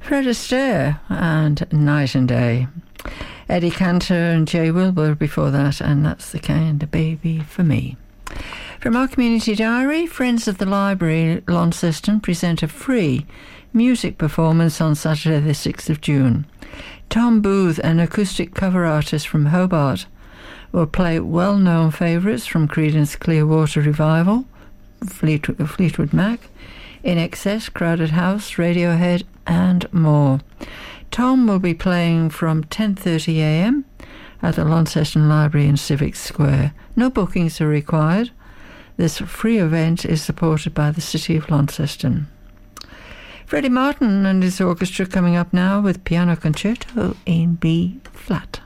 Fred Astaire and Night and Day. Eddie Cantor and Jay Wilbur before that, and That's the Kind of Baby for Me. From our community diary, Friends of the Library Launceston present a free music performance on Saturday the 6th of June. Tom Booth, an acoustic cover artist from Hobart, will play well-known favourites from Creedence Clearwater Revival, Fleetwood Mac, In Excess, Crowded House, Radiohead and more. Tom will be playing from 10:30 a.m. at the Launceston Library in Civic Square. No bookings are required. This free event is supported by the City of Launceston. Freddie Martin and his orchestra coming up now with Piano Concerto in B flat.